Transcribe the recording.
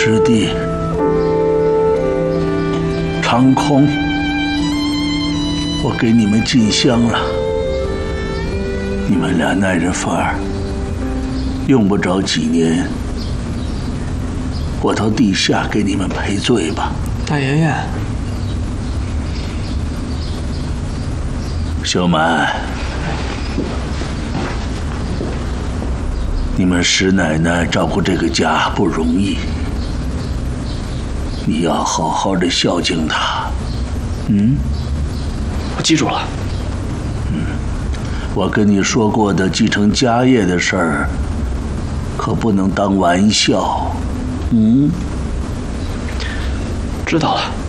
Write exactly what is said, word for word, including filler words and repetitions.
师弟，长空，我给你们进香了。你们俩耐着份儿，用不着几年，我到地下给你们赔罪吧。 大爷爷， 秀满，你们石奶奶照顾这个家不容易，你要好好的孝敬她。嗯， 我记住了。 嗯，我跟你说过的继承家业的事儿，可不能当玩笑。嗯， 知道了。